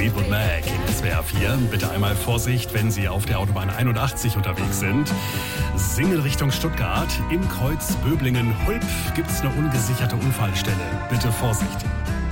Fleetwood Mac in SWR 4. Bitte einmal Vorsicht, wenn Sie auf der Autobahn 81 unterwegs sind. Singen Richtung Stuttgart. Im Kreuz Böblingen-Hulp gibt es eine ungesicherte Unfallstelle. Bitte Vorsicht.